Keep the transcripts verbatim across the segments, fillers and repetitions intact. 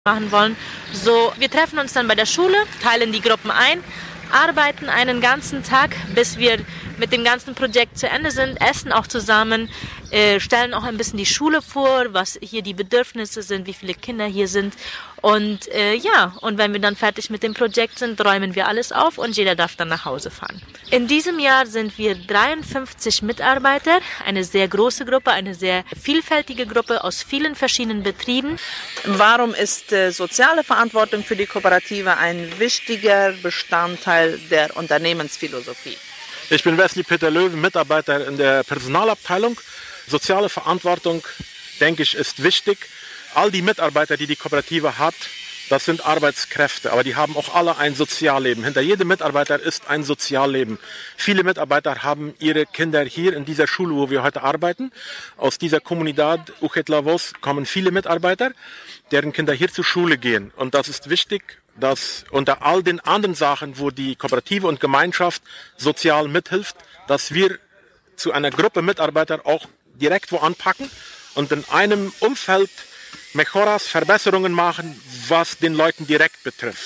machen wollen. So, wir treffen uns dann bei der Schule, teilen die Gruppen ein, arbeiten einen ganzen Tag, bis wir mit dem ganzen Projekt zu Ende sind, essen auch zusammen, äh, stellen auch ein bisschen die Schule vor, was hier die Bedürfnisse sind, wie viele Kinder hier sind. Und äh, ja, und wenn wir dann fertig mit dem Projekt sind, räumen wir alles auf und jeder darf dann nach Hause fahren. In diesem Jahr sind wir dreiundfünfzig Mitarbeiter, eine sehr große Gruppe, eine sehr vielfältige Gruppe aus vielen verschiedenen Betrieben. Warum ist äh, soziale Verantwortung für die Kooperative ein wichtiger Bestandteil der Unternehmensphilosophie? Ich bin Wesley Peter Löwen, Mitarbeiter in der Personalabteilung. Soziale Verantwortung, denke ich, ist wichtig. All die Mitarbeiter, die die Kooperative hat, das sind Arbeitskräfte, aber die haben auch alle ein Sozialleben. Hinter jedem Mitarbeiter ist ein Sozialleben. Viele Mitarbeiter haben ihre Kinder hier in dieser Schule, wo wir heute arbeiten. Aus dieser Comunidad Ujetlavos kommen viele Mitarbeiter, deren Kinder hier zur Schule gehen. Und das ist wichtig, dass unter all den anderen Sachen, wo die Kooperative und Gemeinschaft sozial mithilft, dass wir zu einer Gruppe Mitarbeiter auch direkt wo anpacken und in einem Umfeld Mejoras, Verbesserungen machen, was den Leuten direkt betrifft.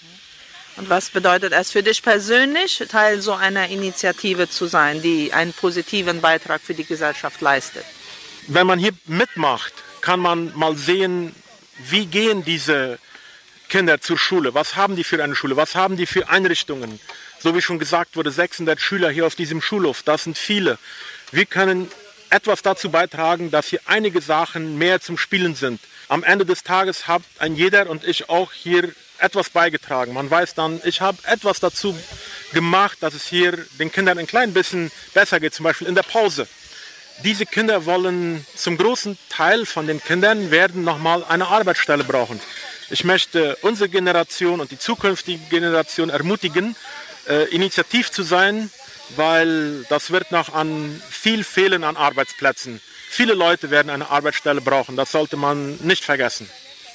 Und was bedeutet es für dich persönlich, Teil so einer Initiative zu sein, die einen positiven Beitrag für die Gesellschaft leistet? Wenn man hier mitmacht, kann man mal sehen, wie gehen diese Kinder zur Schule, was haben die für eine Schule, was haben die für Einrichtungen. So wie schon gesagt wurde, sechshundert Schüler hier auf diesem Schulhof, das sind viele. Wir können etwas dazu beitragen, dass hier einige Sachen mehr zum Spielen sind. Am Ende des Tages hat ein jeder und ich auch hier etwas beigetragen. Man weiß dann, ich habe etwas dazu gemacht, dass es hier den Kindern ein klein bisschen besser geht, zum Beispiel in der Pause. Diese Kinder wollen, zum großen Teil von den Kindern werden nochmal eine Arbeitsstelle brauchen. Ich möchte unsere Generation und die zukünftige Generation ermutigen, äh, initiativ zu sein, weil das wird noch an viel fehlen an Arbeitsplätzen. Viele Leute werden eine Arbeitsstelle brauchen, das sollte man nicht vergessen.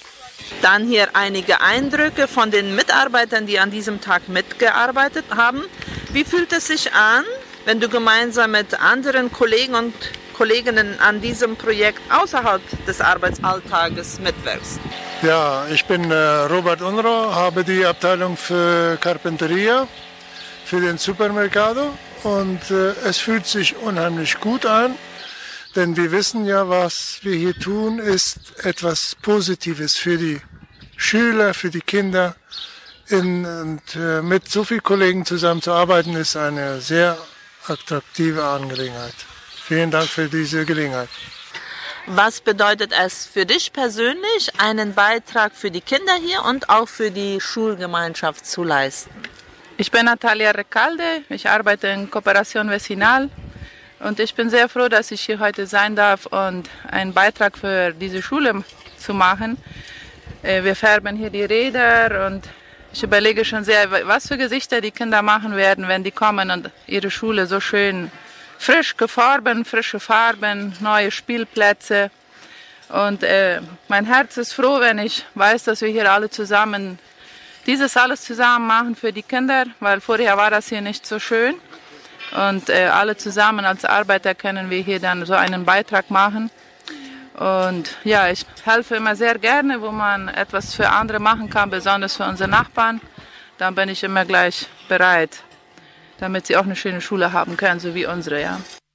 Dann hier einige Eindrücke von den Mitarbeitern, die an diesem Tag mitgearbeitet haben. Wie fühlt es sich an, wenn du gemeinsam mit anderen Kollegen und Kolleginnen an diesem Projekt außerhalb des Arbeitsalltages mitwirkst? Ja, ich bin äh, Robert Unro, habe die Abteilung für Carpinteria für den Supermercado und äh, es fühlt sich unheimlich gut an, denn wir wissen ja, was wir hier tun, ist etwas Positives für die Schüler, für die Kinder. In, und äh, mit so vielen Kollegen zusammenzuarbeiten, ist eine sehr attraktive Angelegenheit. Vielen Dank für diese Gelegenheit. Was bedeutet es für dich persönlich, einen Beitrag für die Kinder hier und auch für die Schulgemeinschaft zu leisten? Ich bin Natalia Recalde, ich arbeite in Cooperación Vecinal und ich bin sehr froh, dass ich hier heute sein darf und einen Beitrag für diese Schule zu machen. Wir färben hier die Räder und ich überlege schon sehr, was für Gesichter die Kinder machen werden, wenn die kommen und ihre Schule so schön frisch gefarben, frische Farben, neue Spielplätze. Und äh, mein Herz ist froh, wenn ich weiß, dass wir hier alle zusammen dieses alles zusammen machen für die Kinder, weil vorher war das hier nicht so schön. Und äh, alle zusammen als Arbeiter können wir hier dann so einen Beitrag machen. Und ja, ich helfe immer sehr gerne, wo man etwas für andere machen kann, besonders für unsere Nachbarn. Dann bin ich immer gleich bereit, damit sie auch eine schöne Schule haben können, so wie unsere, ja.